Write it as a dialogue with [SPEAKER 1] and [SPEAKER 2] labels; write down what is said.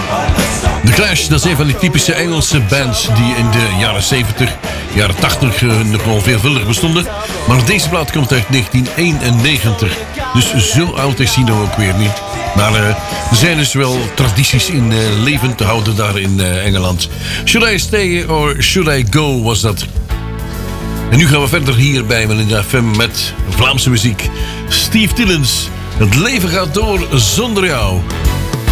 [SPEAKER 1] The Clash, dat is een van die typische Engelse bands die in de jaren 70, jaren 80 nog wel veelvuldig bestonden. Maar deze plaat komt uit 1991. Dus zo oud is hij nou ook weer niet. Maar er zijn dus wel tradities in levend te houden daar in Engeland. Should I Stay or Should I Go was dat. En nu gaan we verder hier bij Melinda FM met Vlaamse muziek. Steve Tillens, het leven gaat door zonder jou.